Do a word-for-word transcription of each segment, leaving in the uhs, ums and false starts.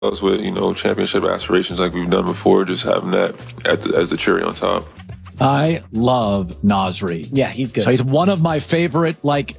us with, you know, championship aspirations like we've done before, just having that as the, as the cherry on top. I love Nasri. Yeah, he's good. So he's one of my favorite, like,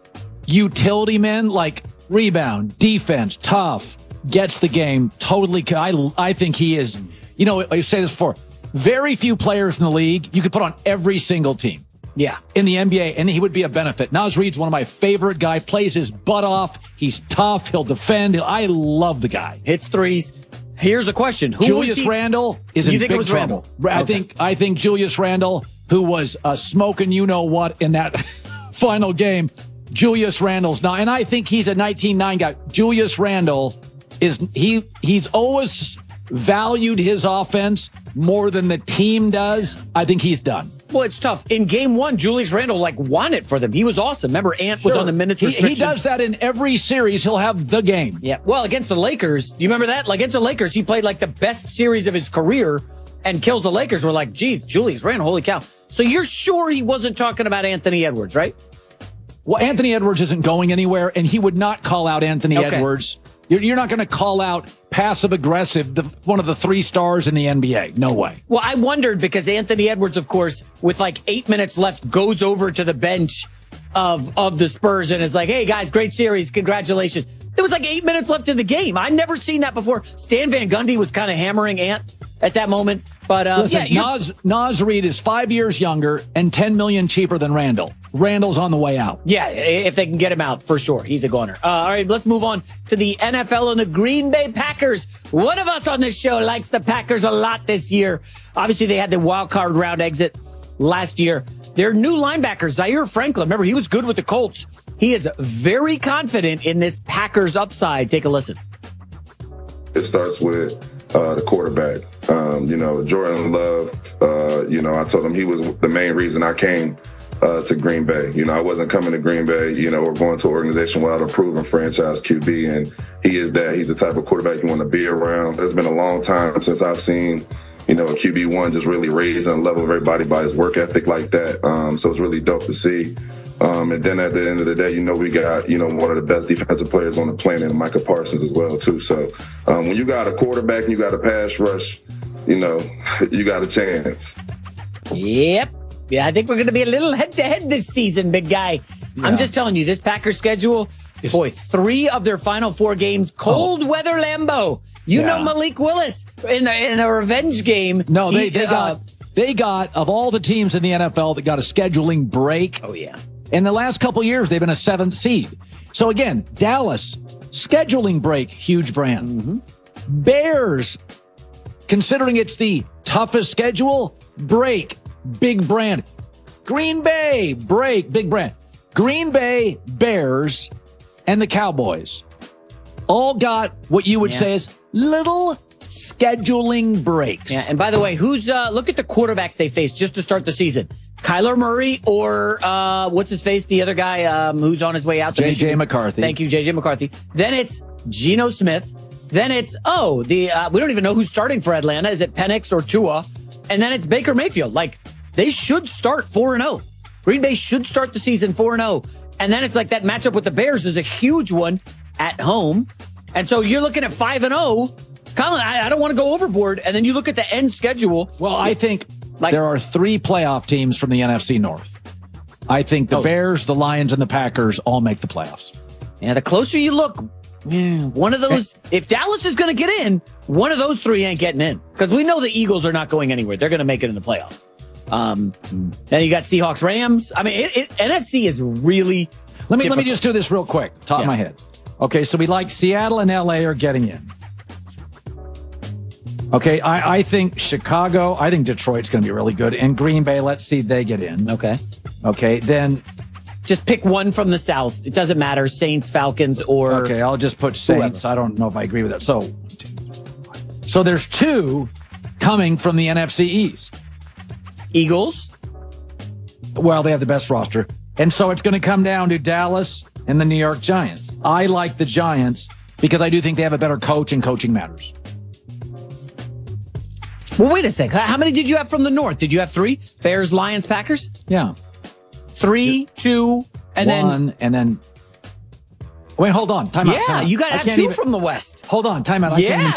utility men, like rebound, defense, tough, gets the game, totally. I, I think he is, you know, I've said this before, very few players in the league you could put on every single team. Yeah. In the N B A, and he would be a benefit. Naz Reid's one of my favorite guys, plays his butt off. He's tough. He'll defend. I love the guy. Hits threes. Here's a question. Who Julius was he? Randle is you in think big it was trouble. Randle? I Okay. think I think Julius Randle, who was uh, smoking you know what in that final game, Julius Randle's not, and I think he's a nineteen nine guy. Julius Randle is he he's always valued his offense more than the team does. I think he's done. Well, it's tough. In game one, Julius Randle, like, won it for them. He was awesome. Remember, Ant was Sure. on the minutes he, restriction. he does that in every series. He'll have the game. Yeah. Well, against the Lakers, do you remember that? Like, against the Lakers, he played, like, the best series of his career and kills the Lakers. We're like, geez, Julius Randle, holy cow. So you're sure he wasn't talking about Anthony Edwards, right? Well, Anthony Edwards isn't going anywhere, and he would not call out Anthony Okay. Edwards. You're, you're not going to call out passive-aggressive, the, one of the three stars in the N B A. No way. Well, I wondered because Anthony Edwards, of course, with like eight minutes left, goes over to the bench of of the Spurs and is like, hey, guys, great series. Congratulations. There was like eight minutes left in the game. I'd never seen that before. Stan Van Gundy was kind of hammering Ant at that moment. But uh, Listen, yeah, you- Naz, Naz Reid is five years younger and ten million dollars cheaper than Randall. Randall's on the way out. Yeah, if they can get him out, for sure. He's a goner. Uh, all right, let's move on to the N F L and the Green Bay Packers. One of us on this show likes the Packers a lot this year. Obviously, they had the wild card round exit last year. Their new linebacker, Zaire Franklin, remember, he was good with the Colts. He is very confident in this Packers upside. Take a listen. It starts with uh, the quarterback. Um, you know, Jordan Love, uh, you know, I told him he was the main reason I came uh, to Green Bay. You know, I wasn't coming to Green Bay, you know, or going to an organization without a proven franchise Q B, and he is that. He's the type of quarterback you want to be around. It's been a long time since I've seen, you know, a Q B one just really raising the level of everybody by his work ethic like that. Um, so it's really dope to see. Um, and then at the end of the day, you know, we got, you know, one of the best defensive players on the planet, Micah Parsons, as well, too. So um, when you got a quarterback and you got a pass rush, you know, you got a chance. Yep. Yeah, I think we're going to be a little head-to-head this season, big guy. Yeah. I'm just telling you, this Packers schedule, It's- boy, three of their final four games, cold Oh. weather Lambeau. You Yeah. know Malik Willis in a, in a revenge game. No, they, he, they uh, got they got of all the teams in the N F L that got a scheduling break. Oh, yeah. In the last couple years, they've been a seventh seed. So again, Dallas, scheduling break, huge brand. Mm-hmm. Bears, considering it's the toughest schedule, break, big brand. Green Bay, break, big brand. Green Bay, Bears, and the Cowboys all got what you would Yeah. say is little scheduling breaks. Yeah, and by the way, who's uh, look at the quarterbacks they faced just to start the season. Kyler Murray or uh, what's his face, the other guy um, who's on his way out to J J Michigan. McCarthy. Thank you, J J McCarthy. Then it's Geno Smith. Then it's, oh, the uh, we don't even know who's starting for Atlanta. Is it Penix or Tua? And then it's Baker Mayfield. Like, they should start four and oh. Green Bay should start the season four and oh. And then it's like that matchup with the Bears is a huge one at home. And so you're looking at five and oh. Colin, I, I don't want to go overboard. And then you look at the end schedule. Well, I think Like- there are three playoff teams from the N F C North. I think the Oh. Bears, the Lions, and the Packers all make the playoffs. Yeah, the closer you look, yeah, one of those, if Dallas is going to get in, one of those three ain't getting in. Because we know the Eagles are not going anywhere. They're going to make it in the playoffs. Um, then you got Seahawks, Rams. I mean, it, it, N F C is really Let me let me difficult. just do this real quick, top Yeah. of my head. Okay, so we like Seattle and L A are getting in. Okay, I, I think Chicago, I think Detroit's going to be really good. And Green Bay, let's see they get in. Okay. Okay, then, Just pick one from the South. It doesn't matter. Saints, Falcons, or okay, I'll just put Saints. I don't know if I agree with that. So, so there's two coming from the N F C East. Eagles. Well, they have the best roster. And so it's going to come down to Dallas and the New York Giants. I like the Giants because I do think they have a better coach and coaching matters. Well, wait a sec. How many did you have from the North? Did you have three? Bears, Lions, Packers? Yeah. Three, two, and then One, and then Wait, hold on. Time out. Yeah, time out. you got to I have can't two even- from the West. Hold on. Time out. I can't Yeah. even